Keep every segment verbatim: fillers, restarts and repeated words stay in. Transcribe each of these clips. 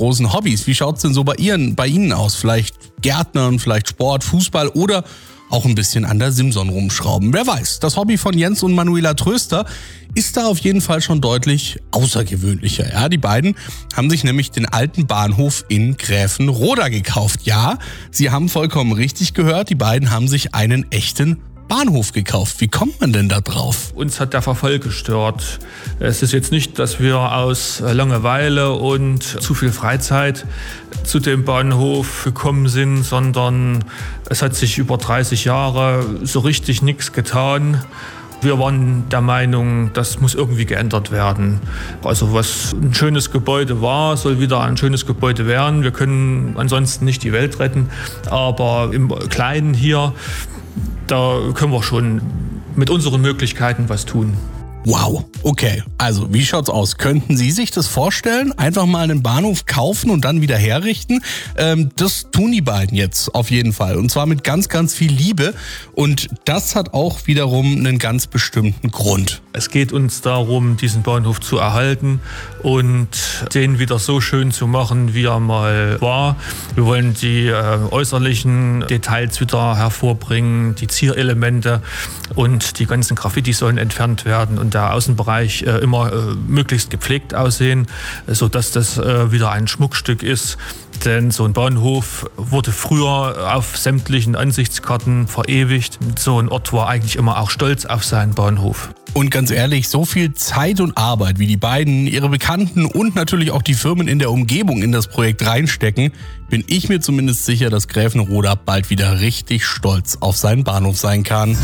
großen Hobbys. Wie schaut's denn so bei Ihnen, bei Ihnen aus? Vielleicht Gärtnern, vielleicht Sport, Fußball oder auch ein bisschen an der Simson rumschrauben. Wer weiß, das Hobby von Jens und Manuela Tröster ist da auf jeden Fall schon deutlich außergewöhnlicher. Ja, die beiden haben sich nämlich den alten Bahnhof in Gräfenroda gekauft. Ja, Sie haben vollkommen richtig gehört, die beiden haben sich einen echten Bahnhof gekauft. Wie kommt man denn da drauf? Uns hat der Verfall gestört. Es ist jetzt nicht, dass wir aus Langeweile und zu viel Freizeit zu dem Bahnhof gekommen sind, sondern es hat sich über dreißig Jahre so richtig nichts getan. Wir waren der Meinung, das muss irgendwie geändert werden. Also was ein schönes Gebäude war, soll wieder ein schönes Gebäude werden. Wir können ansonsten nicht die Welt retten, aber im Kleinen hier, da können wir schon mit unseren Möglichkeiten was tun. Wow, okay. Also, wie schaut's aus? Könnten Sie sich das vorstellen? Einfach mal einen Bahnhof kaufen und dann wieder herrichten? Ähm, das tun die beiden jetzt auf jeden Fall. Und zwar mit ganz, ganz viel Liebe. Und das hat auch wiederum einen ganz bestimmten Grund. Es geht uns darum, diesen Bahnhof zu erhalten und den wieder so schön zu machen, wie er mal war. Wir wollen die äh, äußerlichen Details wieder hervorbringen, die Zierelemente und die ganzen Graffiti sollen entfernt werden und der Außenbereich äh, immer äh, möglichst gepflegt aussehen, sodass das äh, wieder ein Schmuckstück ist. Denn so ein Bahnhof wurde früher auf sämtlichen Ansichtskarten verewigt. So ein Ort war eigentlich immer auch stolz auf seinen Bahnhof. Und ganz ehrlich, so viel Zeit und Arbeit, wie die beiden, ihre Bekannten und natürlich auch die Firmen in der Umgebung in das Projekt reinstecken, bin ich mir zumindest sicher, dass Gräfenroda bald wieder richtig stolz auf seinen Bahnhof sein kann.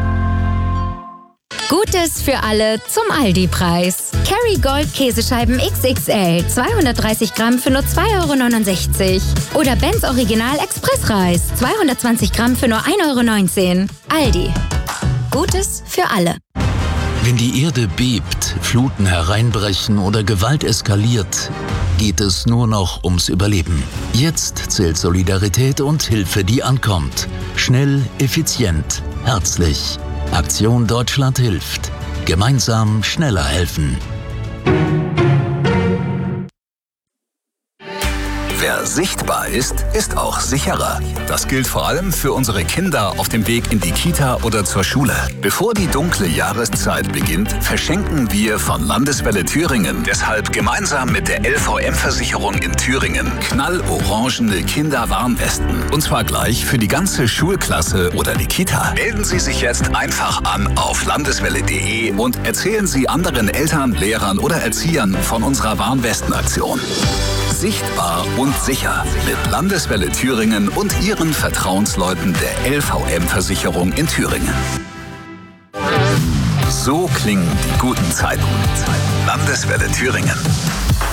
Gutes für alle zum Aldi-Preis. Kerrygold Käsescheiben X X L, zweihundertdreißig Gramm für nur zwei Euro neunundsechzig. Oder Benz Original Expressreis, zweihundertzwanzig Gramm für nur ein Euro neunzehn. Aldi. Gutes für alle. Wenn die Erde bebt, Fluten hereinbrechen oder Gewalt eskaliert, geht es nur noch ums Überleben. Jetzt zählt Solidarität und Hilfe, die ankommt. Schnell, effizient, herzlich. Aktion Deutschland hilft. Gemeinsam schneller helfen. Wer sichtbar ist, ist auch sicherer. Das gilt vor allem für unsere Kinder auf dem Weg in die Kita oder zur Schule. Bevor die dunkle Jahreszeit beginnt, verschenken wir von Landeswelle Thüringen deshalb gemeinsam mit der L V M-Versicherung in Thüringen knallorangene Kinderwarnwesten. Und zwar gleich für die ganze Schulklasse oder die Kita. Melden Sie sich jetzt einfach an auf landeswelle punkt de und erzählen Sie anderen Eltern, Lehrern oder Erziehern von unserer Warnwestenaktion. Sichtbar und sicher mit Landeswelle Thüringen und ihren Vertrauensleuten der L V M-Versicherung in Thüringen. So klingen die guten Zeiten. Landeswelle Thüringen.